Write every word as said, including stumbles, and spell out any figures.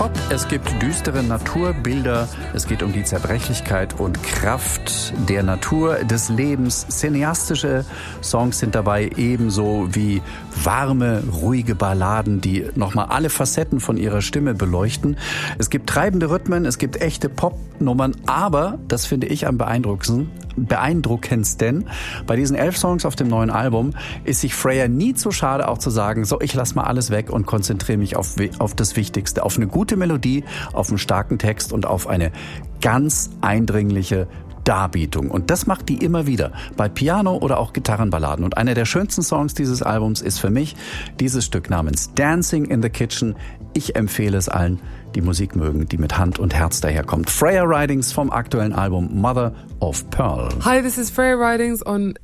Pop, es gibt düstere Naturbilder, es geht um die Zerbrechlichkeit und Kraft der Natur, des Lebens. Cineastische Songs sind dabei, ebenso wie warme, ruhige Balladen, die nochmal alle Facetten von ihrer Stimme beleuchten. Es gibt treibende Rhythmen, es gibt echte Popnummern, aber, das finde ich am beeindruckendsten, beeindruckendsten, bei diesen elf Songs auf dem neuen Album ist sich Freya nie zu schade, auch zu sagen, so, ich lass mal alles weg und konzentriere mich auf, auf das Wichtigste, auf eine gute Melodie, auf einen starken Text und auf eine ganz eindringliche Darbietung. Und das macht die immer wieder bei Piano- oder auch Gitarrenballaden. Und einer der schönsten Songs dieses Albums ist für mich dieses Stück namens Dancing in the Kitchen. Ich empfehle es allen, die Musik mögen, die mit Hand und Herz daherkommt. Freya Ridings vom aktuellen Album Mother of Pearl. Hi, this is Freya Ridings on